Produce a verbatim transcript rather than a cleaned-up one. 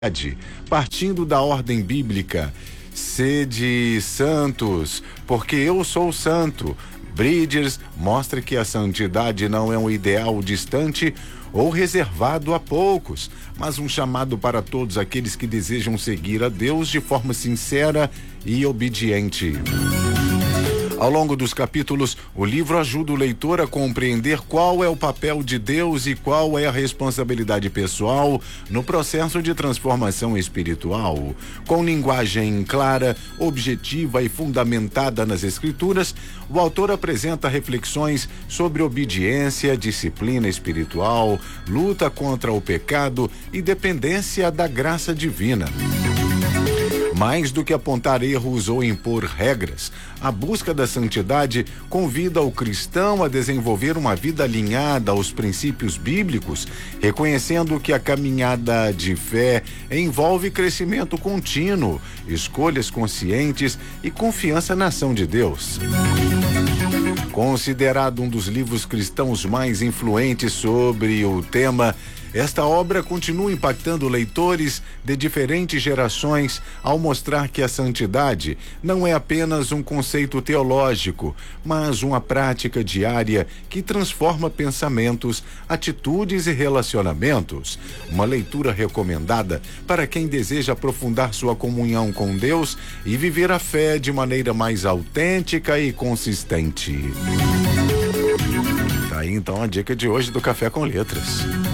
partindo da ordem bíblica, sede santos, porque eu sou santo. Bridges mostra que a santidade não é um ideal distante ou reservado a poucos, mas um chamado para todos aqueles que desejam seguir a Deus de forma sincera e obediente. Ao longo dos capítulos, o livro ajuda o leitor a compreender qual é o papel de Deus e qual é a responsabilidade pessoal no processo de transformação espiritual. Com linguagem clara, objetiva e fundamentada nas Escrituras, o autor apresenta reflexões sobre obediência, disciplina espiritual, luta contra o pecado e dependência da graça divina. Mais do que apontar erros ou impor regras, a busca da santidade convida o cristão a desenvolver uma vida alinhada aos princípios bíblicos, reconhecendo que a caminhada de fé envolve crescimento contínuo, escolhas conscientes e confiança na ação de Deus. Considerado um dos livros cristãos mais influentes sobre o tema, esta obra continua impactando leitores de diferentes gerações ao mostrar que a santidade não é apenas um conceito teológico, mas uma prática diária que transforma pensamentos, atitudes e relacionamentos. Uma leitura recomendada para quem deseja aprofundar sua comunhão com Deus e viver a fé de maneira mais autêntica e consistente. Tá aí então a dica de hoje do Café com Letras.